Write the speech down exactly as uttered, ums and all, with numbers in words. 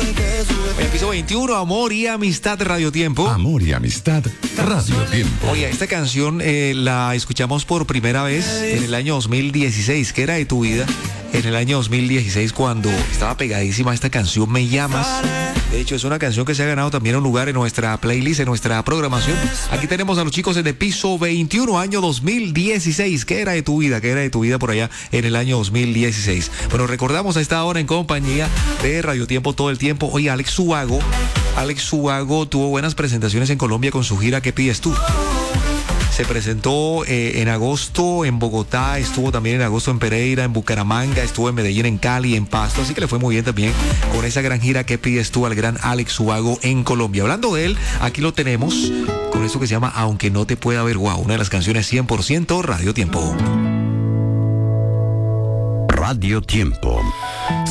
El piso veintiuno, Amor y Amistad, Radio Tiempo. Amor y Amistad, Radio Tiempo. Oye, esta canción eh, la escuchamos por primera vez en el año dos mil dieciséis. ¿Qué era de tu vida? En el año dos mil dieciséis, cuando estaba pegadísima esta canción, Me Llamas. De hecho, es una canción que se ha ganado también un lugar en nuestra playlist, en nuestra programación. Aquí tenemos a los chicos de piso veintiuno, año dos mil dieciséis. ¿Qué era de tu vida? ¿Qué era de tu vida por allá en el año dos mil dieciséis? Bueno, recordamos a esta hora en compañía de Radio Tiempo todo el tiempo. Oye, Alex Ubago. Alex Ubago tuvo buenas presentaciones en Colombia con su gira ¿Qué pides tú? Se presentó eh, en agosto en Bogotá, estuvo también en agosto en Pereira, en Bucaramanga, estuvo en Medellín, en Cali, en Pasto, así que le fue muy bien también con esa gran gira ¿Qué pides tú? Al gran Alex Ubago en Colombia. Hablando de él, aquí lo tenemos con esto que se llama Aunque no te pueda ver, wow, una de las canciones cien por ciento Radio Tiempo. Radio Tiempo.